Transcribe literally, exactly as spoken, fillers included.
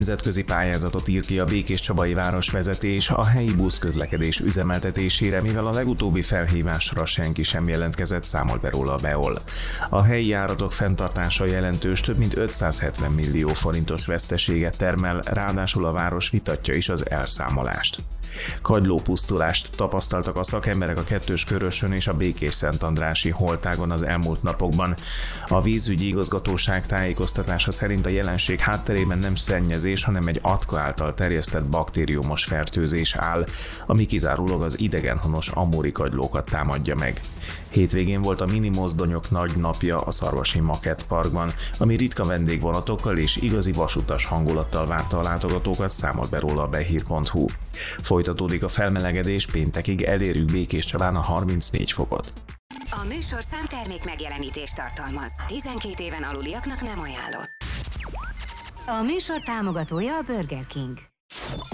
Nemzetközi pályázatot ír ki a Békéscsabai városvezetés a helyi buszközlekedés üzemeltetésére, mivel a legutóbbi felhívásra senki sem jelentkezett, számol be róla a Beol. A helyi járatok fenntartása jelentős, több mint ötszázhetven millió forintos veszteséget termel, ráadásul a város vitatja is az elszámolást. Kagylópusztulást tapasztaltak a szakemberek a Kettős Körösön és a Békés-Szentandrási holtágon az elmúlt napokban. A vízügyi igazgatóság tájékoztatása szerint a jelenség hátterében nem szennyezés, hanem egy atka által terjesztett baktériumos fertőzés áll, ami kizárólag az idegenhonos amúri kagylókat támadja meg. Hétvégén volt a mini mozdonyok nagy napja a Szarvasi Makett Parkban, ami ritka vendégvonatokkal és igazi vasutas hangulattal várta a látogatókat, számol be róla a behír pont hu. Folytatódik a felmelegedés, péntekig elérjük Békéscsabán a harmincnégy fokot. A műsorszám termék megjelenítést tartalmaz. tizenkét éven aluliaknak nem ajánlott. A műsor támogatója a Burger King.